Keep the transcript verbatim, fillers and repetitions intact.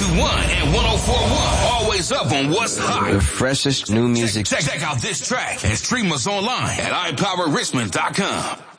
two one and one oh four one. Always up on what's hot. The freshest new music. Check, check out this track and stream us online at i power richmond dot com.